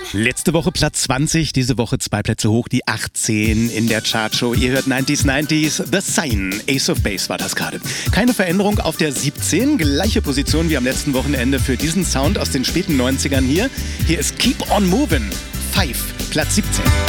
Letzte Woche Platz 20, diese Woche 2 Plätze hoch, die 18 in der Chartshow. Ihr hört 90s, The Sign, Ace of Base war das gerade. Keine Veränderung auf der 17, gleiche Position wie am letzten Wochenende für diesen Sound aus den späten 90ern hier. Hier ist Keep on Movin', 5, Platz 17.